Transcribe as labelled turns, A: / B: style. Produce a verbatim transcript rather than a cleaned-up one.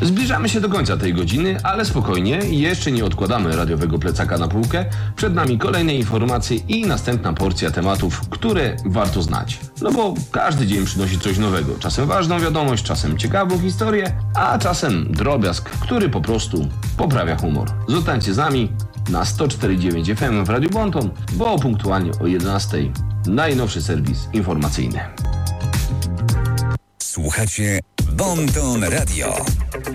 A: Zbliżamy się do końca tej godziny, ale spokojnie, jeszcze nie odkładamy radiowego plecaka na półkę. Przed nami kolejne informacje i następna porcja tematów, które warto znać. No bo każdy dzień przynosi coś nowego. Czasem ważną wiadomość, czasem ciekawą historię, a czasem drobiazg, który po prostu poprawia humor. Zostańcie z nami na sto cztery przecinek dziewięć F M w Radiu Bonton, bo punktualnie o jedenastej najnowszy serwis informacyjny.
B: Słuchacie Bonton Radio.